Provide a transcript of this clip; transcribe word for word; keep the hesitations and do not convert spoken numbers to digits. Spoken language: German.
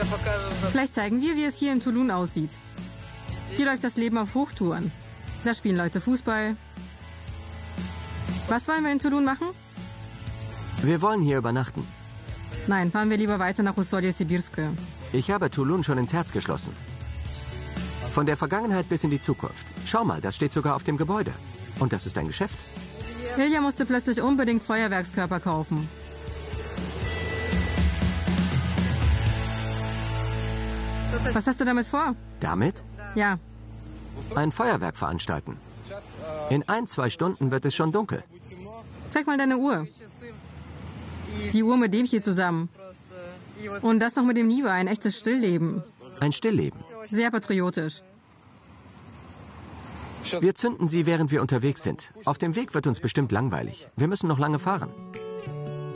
Vielleicht zeigen wir, wie es hier in Toulon aussieht. Hier läuft das Leben auf Hochtouren. Da spielen Leute Fußball. Was wollen wir in Toulon machen? Wir wollen hier übernachten. Nein, fahren wir lieber weiter nach Ussolje-Sibirskoye. Ich habe Toulon schon ins Herz geschlossen. Von der Vergangenheit bis in die Zukunft. Schau mal, das steht sogar auf dem Gebäude. Und das ist ein Geschäft. Ilja musste plötzlich unbedingt Feuerwerkskörper kaufen. Was hast du damit vor? Damit? Ja. Ein Feuerwerk veranstalten. In ein, zwei Stunden wird es schon dunkel. Zeig mal deine Uhr. Die Uhr mit dem hier zusammen. Und das noch mit dem Niva, ein echtes Stillleben. Ein Stillleben. Sehr patriotisch. Wir zünden sie, während wir unterwegs sind. Auf dem Weg wird uns bestimmt langweilig. Wir müssen noch lange fahren.